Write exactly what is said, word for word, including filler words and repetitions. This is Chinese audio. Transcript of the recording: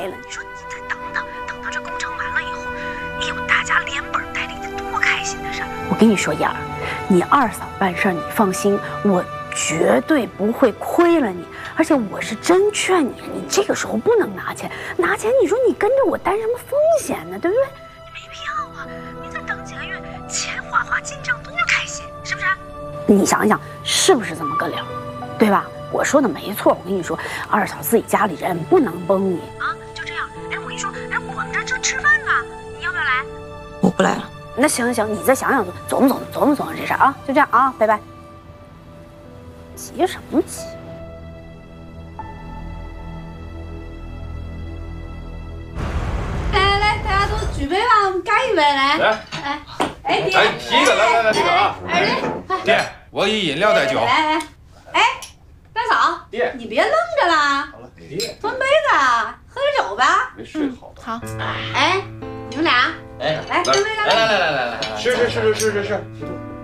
了。你说你再等等，等到这工程完了以后，哎呦，大家连本带利的多开心的事儿！我跟你说，燕儿，你二嫂办事你放心，我绝对不会亏了你。而且我是真劝你，你这个时候不能拿钱，拿钱你说你跟着我担什么风险呢？对不对？你没必要啊！你再等几个月，钱花花进账多开心，是不是？你想一想，是不是这么个理儿？对吧？我说的没错，我跟你说，二嫂自己家里人不能崩你啊，就这样。哎，我跟你说，哎，我们这正吃饭呢，你要不要来？ 我不来了。 那行行，你再想想，琢磨琢磨，琢磨琢磨这事儿啊，就这样啊，拜拜。急什么急？ 来来来，大家都举杯吧，我们干一杯来。 来， 哎哎爹， 来提一个，来来来，这个啊， 二弟， 爹，我以饮料代酒。 来来，哎，大嫂， 爹， 你别愣着了， 好了，爹， 端杯子，喝点酒吧。 没睡好。 好。哎，你们俩， 哎， 来端杯干杯。 来来来来来来， 吃吃吃吃吃吃吃。